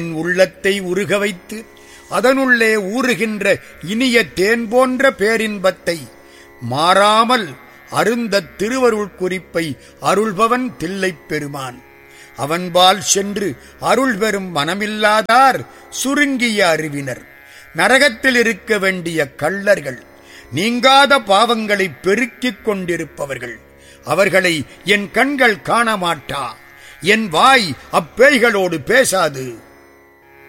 உள்ளத்தை உருக வைத்து அதனுள்ளே ஊறுகின்ற இனிய தேன் போன்ற பேரின்பத்தை மாறாமல் அருந்தத் திருவருள் குறிப்பை அருள்பவன் தில்லைப் பெருமான். அவன்பால் சென்று அருள் பெறும் மனமில்லாதார் சுருங்கிய அறிவினர், நரகத்தில் இருக்க வேண்டிய கள்ளர்கள், நீங்காத பாவங்களை பெருக்கிக் கொண்டிருப்பவர்கள். அவர்களை என் கண்கள் காணமாட்டா, என் வாய் அப்பேய்களோடு பேசாது.